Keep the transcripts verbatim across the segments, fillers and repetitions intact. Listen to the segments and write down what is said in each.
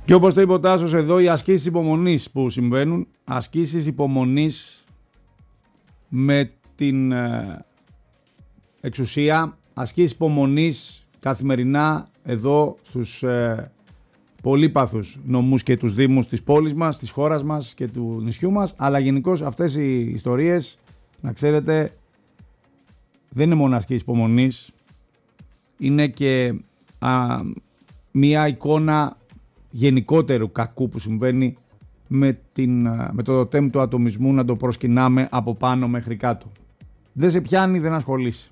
Και όπως το είπε ο Τάσος εδώ, οι ασκήσεις υπομονής που συμβαίνουν, ασκήσεις υπομονής με την ε, εξουσία, ασκήσεις υπομονής καθημερινά εδώ στους ε, πολύπαθους νομούς και τους δήμους της πόλης μας, της χώρας μας και του νησιού μας, αλλά γενικώς αυτές οι ιστορίες, να ξέρετε, δεν είναι μόνο ασκήσεις υπομονής, είναι και α, μια εικόνα γενικότερου κακού που συμβαίνει με, την, με το τέμ του ατομισμού, να το προσκυνάμε από πάνω μέχρι κάτω. Δεν σε πιάνει, δεν ασχολείσαι.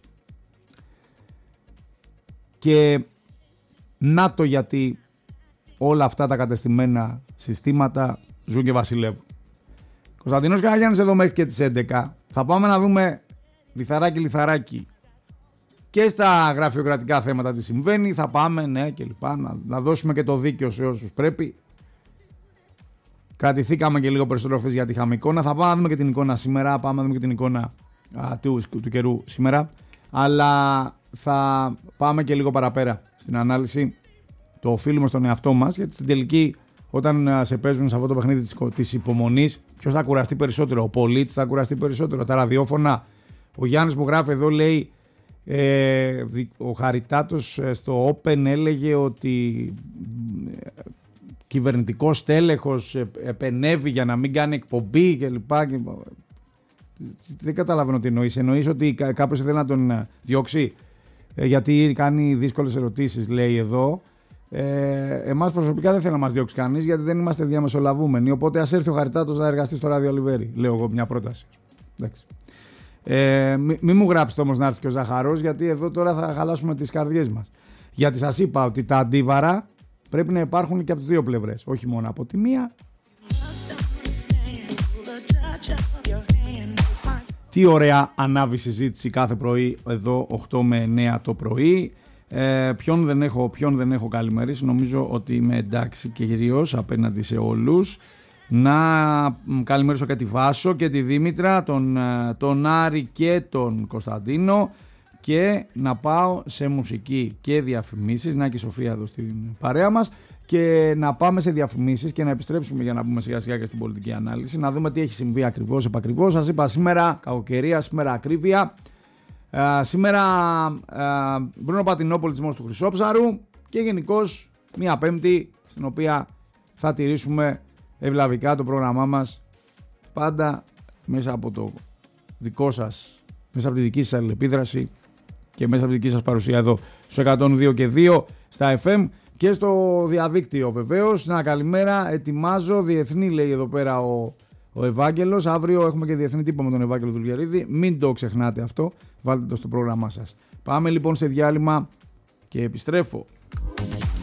Και να το γιατί όλα αυτά τα κατεστημένα συστήματα ζουν και βασιλεύουν. Κωνσταντίνος Καραγιάννης εδώ μέχρι και τις έντεκα. Θα πάμε να δούμε λιθαράκι λιθαράκι και στα γραφειοκρατικά θέματα τι συμβαίνει. Θα πάμε, ναι, και λοιπά, να, να δώσουμε και το δίκαιο σε όσους πρέπει. Κρατηθήκαμε και λίγο περισσότερο χθες γιατί είχαμε εικόνα. Θα πάμε να δούμε και την εικόνα σήμερα. Πάμε να δούμε και την εικόνα α, του, του καιρού σήμερα. Αλλά θα πάμε και λίγο παραπέρα στην ανάλυση. Το οφείλουμε στον εαυτό μας, γιατί στην τελική, όταν σε παίζουν σε αυτό το παιχνίδι της, της υπομονής, ποιος θα κουραστεί περισσότερο? Ο πολίτης θα κουραστεί περισσότερο? Τα ραδιόφωνα? Ο Γιάννης που γράφει εδώ λέει, ε, ο Χαριτάτος στο Open έλεγε ότι κυβερνητικός τέλεχος επενεύει για να μην κάνει εκπομπή κλπ. Δεν καταλαβαίνω τι εννοείς. Εννοείς ότι κάποιος θέλει να τον διώξει γιατί κάνει δύσκολες ερωτήσεις, λέει εδώ. Ε, εμάς προσωπικά δεν θέλει να μας διώξει κανείς, γιατί δεν είμαστε διαμεσολαβούμενοι. Οπότε ας έρθει ο Χαριτάτος να εργαστεί στο Ράδιο Ολιβέρι. Λέω εγώ μια πρόταση. Εντάξει. Ε, μην μη μου γράψετε όμως να έρθει και ο Ζαχαρός, γιατί εδώ τώρα θα χαλάσουμε τις καρδιές μας. Γιατί σας είπα ότι τα αντίβαρα πρέπει να υπάρχουν και από τις δύο πλευρές, όχι μόνο από τη μία. Τι ωραία ανάβει συζήτηση κάθε πρωί εδώ οκτώ με εννέα το πρωί. Ε, ποιον, δεν έχω, ποιον δεν έχω καλημερίσει? Νομίζω ότι είμαι εντάξει και κυρίως απέναντι σε όλους. Να καλημερίσω και τη Βάσο και τη Δήμητρα, τον, τον Άρη και τον Κωνσταντίνο, και να πάω σε μουσική και διαφημίσεις. Να και η Σοφία εδώ στην παρέα μας. Και να πάμε σε διαφημίσεις και να επιστρέψουμε για να πούμε σιγά σιγά και στην πολιτική ανάλυση. Να δούμε τι έχει συμβεί ακριβώς επακριβώς. Σας είπα σήμερα κακοκαιρία, σήμερα ακρίβεια. Uh, σήμερα uh, Μπρούνο Πατινό, του Χρυσόψαρου, και γενικώς μια Πέμπτη στην οποία θα τηρήσουμε ευλαβικά το πρόγραμμά μας, πάντα μέσα από το δικό σας, μέσα από τη δική σας αλληλεπίδραση και μέσα από τη δική σας παρουσία εδώ στο εκατόν δύο και δύο στα εφ εμ και στο διαδίκτυο βεβαίως. Να, καλημέρα, ετοιμάζω διεθνή, λέει εδώ πέρα ο Ο Ευάγγελος. Αύριο έχουμε και διεθνή τύπο με τον Ευάγγελο Δουλγερίδη. Μην το ξεχνάτε αυτό. Βάλτε το στο πρόγραμμά σας. Πάμε λοιπόν σε διάλειμμα και επιστρέφω.